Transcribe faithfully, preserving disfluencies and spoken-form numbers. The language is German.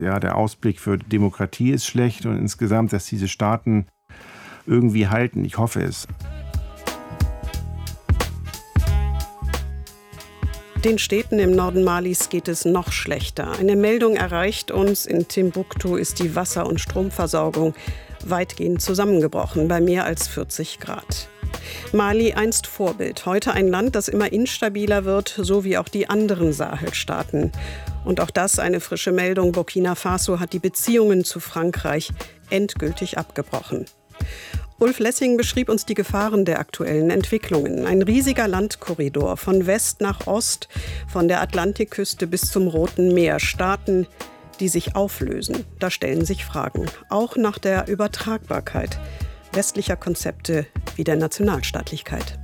Ja, der Ausblick für Demokratie ist schlecht und insgesamt, dass diese Staaten irgendwie halten. Ich hoffe es. Den Städten im Norden Malis geht es noch schlechter. Eine Meldung erreicht uns, in Timbuktu ist die Wasser- und Stromversorgung weitgehend zusammengebrochen bei mehr als vierzig Grad. Mali einst Vorbild, heute ein Land, das immer instabiler wird, so wie auch die anderen Sahelstaaten. Und auch das eine frische Meldung. Burkina Faso hat die Beziehungen zu Frankreich endgültig abgebrochen. Ulf Lessing beschrieb uns die Gefahren der aktuellen Entwicklungen. Ein riesiger Landkorridor von West nach Ost, von der Atlantikküste bis zum Roten Meer. Staaten, die sich auflösen. Da stellen sich Fragen. Auch nach der Übertragbarkeit westlicher Konzepte wie der Nationalstaatlichkeit.